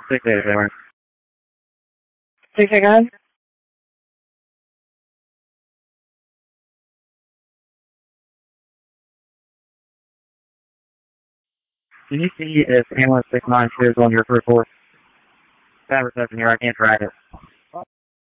687. 689? Can you see if ambulance 692 is on your report? Bad reception here, I can't track it.